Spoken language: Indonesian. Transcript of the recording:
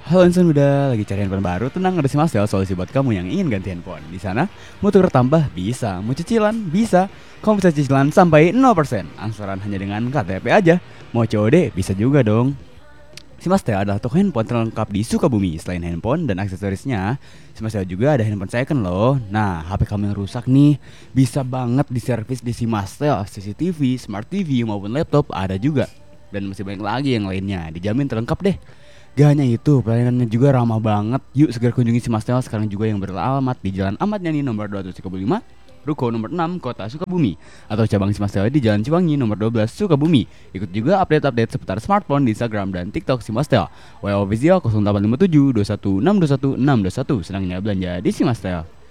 Halo insan muda, lagi cari handphone baru? Tenang, ada si Mas ya, solusi buat kamu yang ingin ganti handphone. Di sana, mau tukar tambah bisa, mau cicilan bisa. Kamu bisa cicilan sampai 0%. Angsuran hanya dengan KTP aja. Mau COD bisa juga dong. Si Mas Teo adalah toko handphone terlengkap di Sukabumi. Selain handphone dan aksesorisnya, si Mas Teo juga ada handphone second loh. Nah, HP kamu yang rusak nih, bisa banget diservis di si Mas Teo. CCTV, Smart TV maupun laptop ada juga. Dan masih banyak lagi yang lainnya, dijamin terlengkap deh. Gak hanya itu, pelayanannya juga ramah banget. Yuk segera kunjungi si Mas Teo sekarang juga yang beralamat di Jalan Ahmad Yani nomor 235, Ruko nomor 6, Kota Sukabumi. Atau cabang si Mas Teo di Jalan Ciwangi nomor 12, Sukabumi. Ikut juga update-update seputar smartphone di Instagram dan TikTok si Mas Teo. WA official 0857 21 621 621. Senangnya belanja di si Mas Teo.